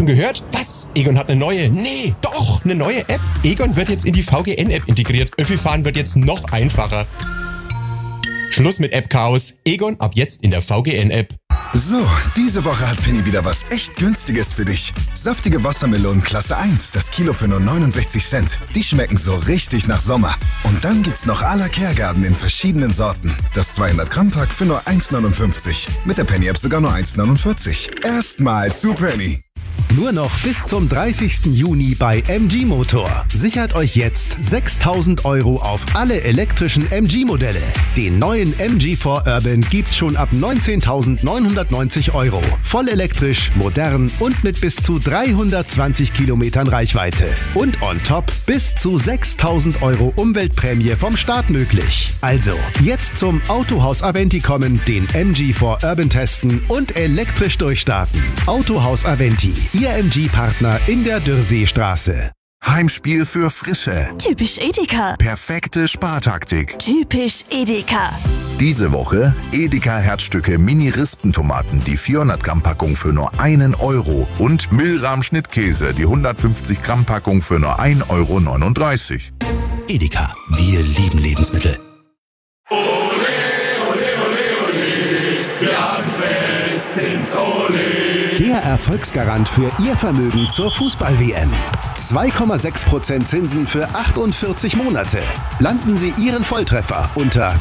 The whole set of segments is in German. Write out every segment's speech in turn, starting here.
schon gehört? Was? Egon hat eine neue? Nee, doch, eine neue App. Egon wird jetzt in die VGN-App integriert. Öffi-Fahren wird jetzt noch einfacher. Schluss mit App-Chaos. Egon ab jetzt in der VGN-App. So, diese Woche hat Penny wieder was echt Günstiges für dich. Saftige Wassermelonen Klasse 1, das Kilo für nur 69 Cent. Die schmecken so richtig nach Sommer. Und dann gibt's noch à la Kergarten in verschiedenen Sorten. Das 200-Gramm-Pack für nur 1,59. Mit der Penny-App sogar nur 1,49. Erstmal zu Penny. Nur noch bis zum 30. Juni bei MG Motor. Sichert euch jetzt 6.000 € auf alle elektrischen MG-Modelle. Den neuen MG4 Urban gibt's schon ab 19.990 €. Voll elektrisch, modern und mit bis zu 320 Kilometern Reichweite. Und on top bis zu 6.000 € Umweltprämie vom Staat möglich. Also, jetzt zum Autohaus Aventi kommen, den MG4 Urban testen und elektrisch durchstarten. Autohaus Aventi. Ihr MG-Partner in der Dürrseestraße. Heimspiel für Frische. Typisch Edeka. Perfekte Spartaktik. Typisch Edeka. Diese Woche Edeka Herzstücke Mini-Rispentomaten, die 400-Gramm-Packung für nur 1 € und Milram-Schnittkäse, die 150-Gramm-Packung für nur 1,39 €. Edeka, wir lieben Lebensmittel. Ole, ole, ole, ole, wir haben Festzins, ole. Der Erfolgsgarant für Ihr Vermögen zur Fußball-WM. 2,6% Zinsen für 48 Monate. Landen Sie Ihren Volltreffer unter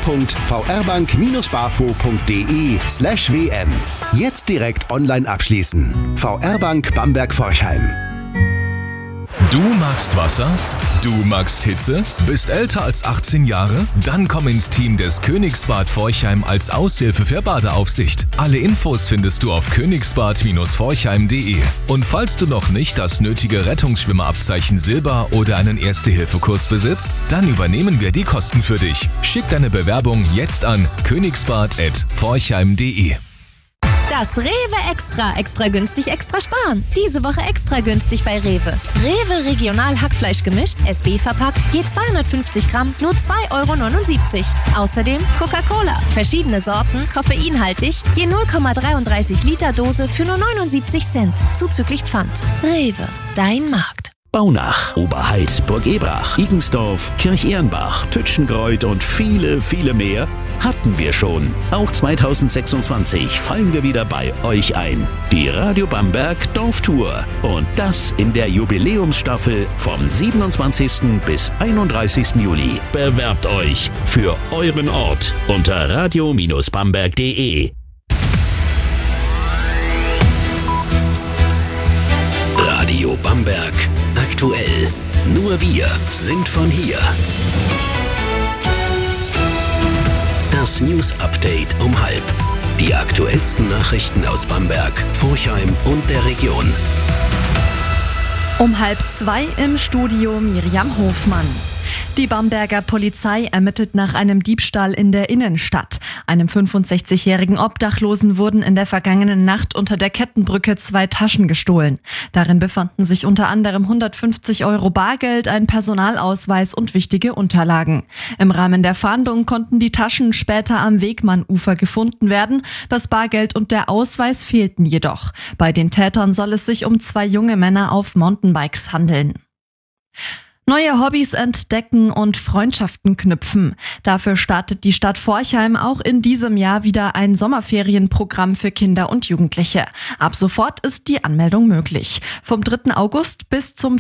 www.vrbank-barfo.de/WM. Jetzt direkt online abschließen. VR Bank Bamberg-Forchheim. Du magst Wasser? Du magst Hitze? Bist älter als 18 Jahre? Dann komm ins Team des Königsbad Forchheim als Aushilfe für Badeaufsicht. Alle Infos findest du auf königsbad-forchheim.de. Und falls du noch nicht das nötige Rettungsschwimmerabzeichen Silber oder einen Erste-Hilfe-Kurs besitzt, dann übernehmen wir die Kosten für dich. Schick deine Bewerbung jetzt an königsbad@forchheim.de. Das Rewe Extra. Extra günstig, extra sparen. Diese Woche extra günstig bei Rewe. Rewe Regional Hackfleisch gemischt, SB verpackt, je 250 Gramm, nur 2,79 €. Außerdem Coca-Cola. Verschiedene Sorten, koffeinhaltig, je 0,33 Liter Dose für nur 79 Cent. Zuzüglich Pfand. Rewe, dein Markt. Baunach, Oberheid, Burg Ebrach, Igensdorf, Kirch-Ehrenbach, Tütschenkreuth und viele, viele mehr hatten wir schon. Auch 2026 fallen wir wieder bei euch ein. Die Radio Bamberg Dorftour. Und das in der Jubiläumsstaffel vom 27. bis 31. Juli. Bewerbt euch für euren Ort unter radio-bamberg.de. Radio Bamberg. Aktuell. Nur wir sind von hier. Das News Update um 12:30. Die aktuellsten Nachrichten aus Bamberg, Forchheim und der Region. Um 1:30 im Studio Miriam Hofmann. Die Bamberger Polizei ermittelt nach einem Diebstahl in der Innenstadt. Einem 65-jährigen Obdachlosen wurden in der vergangenen Nacht unter der Kettenbrücke 2 Taschen gestohlen. Darin befanden sich unter anderem 150 € Bargeld, ein Personalausweis und wichtige Unterlagen. Im Rahmen der Fahndung konnten die Taschen später am Wegmannufer gefunden werden. Das Bargeld und der Ausweis fehlten jedoch. Bei den Tätern soll es sich um 2 junge Männer auf Mountainbikes handeln. Neue Hobbys entdecken und Freundschaften knüpfen. Dafür startet die Stadt Forchheim auch in diesem Jahr wieder ein Sommerferienprogramm für Kinder und Jugendliche. Ab sofort ist die Anmeldung möglich. Vom 3. August bis zum